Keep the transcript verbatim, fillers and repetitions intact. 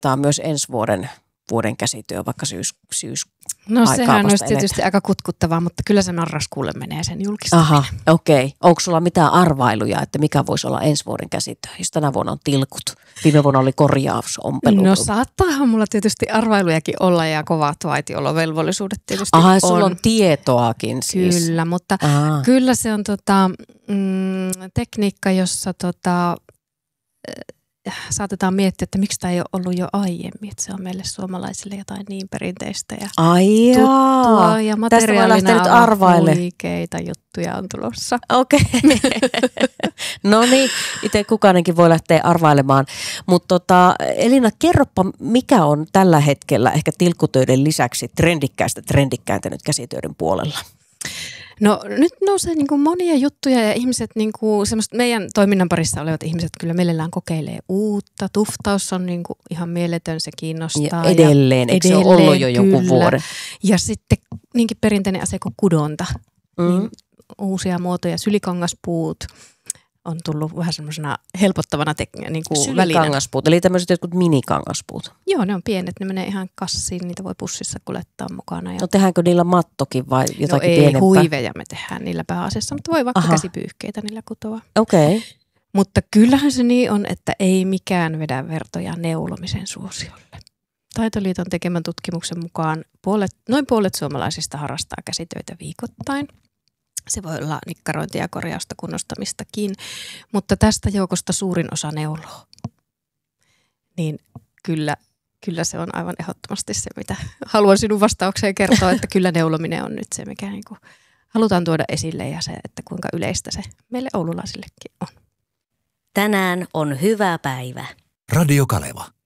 suorittaa myös ensi vuoden, vuoden käsityö, vaikka syys, syys No sehän olisi eletään. tietysti aika kutkuttavaa, mutta kyllä se marraskuulle menee sen julkistaminen. Aha, okei. Okay. Onko sulla mitään arvailuja, että mikä voisi olla ensi vuoden käsityö? Jos tänä vuonna on tilkut. Viime vuonna oli korjausompelu. No saattaahan mulla tietysti arvailujakin olla ja kovat vaitiolovelvollisuudet tietysti Aha, on. sulla on tietoakin siis. Kyllä, mutta Aha. kyllä se on tota, mm, tekniikka, jossa tota, saatetaan miettiä, että miksi tämä ei ole ollut jo aiemmin. Että se on meille suomalaisille jotain niin perinteistä ja Ai tuttua ja materiaalina nyt arvaile. huikeita juttuja on tulossa. Okei. Okay. No niin, itse kukainenkin voi lähteä arvailemaan. Mutta tota, Elina, kerropa, mikä on tällä hetkellä ehkä tilkkutöiden lisäksi trendikkäistä trendikkäintä nyt käsitöiden puolella? No nyt nousee niin kuin monia juttuja ja ihmiset, niin kuin semmoista meidän toiminnan parissa olevat ihmiset kyllä mielellään kokeilee uutta. Tuftaus on niin kuin ihan mieletön, se kiinnostaa. Ja edelleen, ja eikö edelleen, se ole ollut jo jonkun kyllä. vuoden? Ja sitten niinkin perinteinen ase kuin kudonta. Mm. Niin uusia muotoja, sylikangaspuut on tullut vähän semmoisena helpottavana tek- niin kuin välineenä. Sylikangaspuut, eli tämmöiset jotkut minikangaspuut. Joo, ne on pienet, ne menee ihan kassiin, niitä voi pussissa kuljettaa mukana. Ja No tehdäänkö niillä mattokin vai jotakin no ei, pienempää? huiveja me tehdään niillä pääasiassa, mutta voi vaikka Aha. käsipyyhkeitä niillä kutoa. Okei. Okay. Mutta kyllähän se niin on, että ei mikään vedä vertoja neulomisen suosiolle. Taitoliiton tekemän tutkimuksen mukaan puolet, noin puolet suomalaisista harrastaa käsitöitä viikoittain. Se voi olla nikkarointia, korjausta, kunnostamistakin, mutta tästä joukosta suurin osa neuloo. Niin kyllä, kyllä se on aivan ehdottomasti se, mitä haluan sinun vastaukseen kertoa, että kyllä neulominen on nyt se, mikä niin kuin halutaan tuoda esille ja se, että kuinka yleistä se meille oululaisillekin on. Tänään on hyvä päivä. Radio Kaleva.